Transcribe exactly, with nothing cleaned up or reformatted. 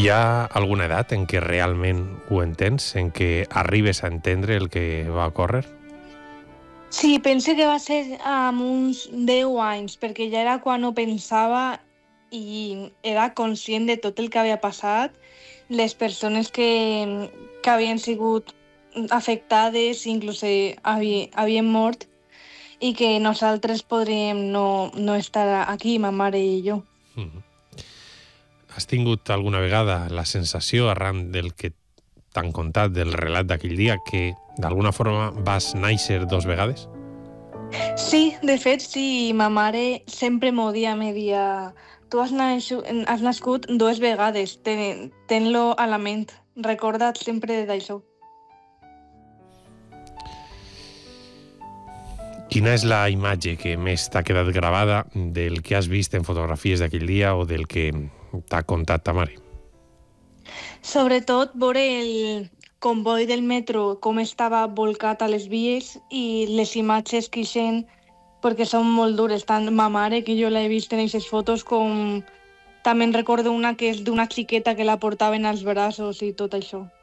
Hi ha alguna edat en què realment ho entens, en què arribes a entendre el que va ocórrer? Sí, pense que va ser amb uns deu anys, perquè ja era quan ho pensava i era conscient de tot el que havia passat, les persones que, que havien sigut afectades, inclús havi, havien mort, i que nosaltres podríem no, no estar aquí, ma mare i jo. Mm-hmm. Has tingut alguna vegada la sensació, arran del que t'han contat del relat d'aquell dia, que d'alguna forma vas néixer dos vegades? Sí, de fet, sí. Ma mare sempre m'ho dia, me dia tu has, naixu, has nascut dues vegades, ten, ten-lo a la ment, recorda't sempre d'això. Quina és la imatge que més t'ha quedat gravada del que has vist en fotografies d'aquell dia o del que t'ha contat ta mare? Sobretot veure el comboi del metro, com estava volcat a les vies i les imatges que ixen, perquè són molt dures, tant ma mare, que jo l'he vist en aquestes fotos, com també en recordo una que és d'una xiqueta que la portaven als braços i tot això.